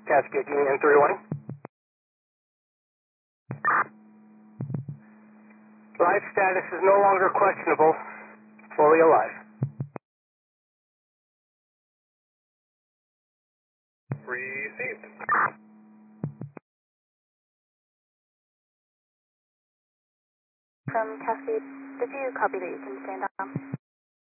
Cascade Union 3-1. Life status is no longer questionable. Fully alive. Received. From Cascade, did you copy that you can stand on?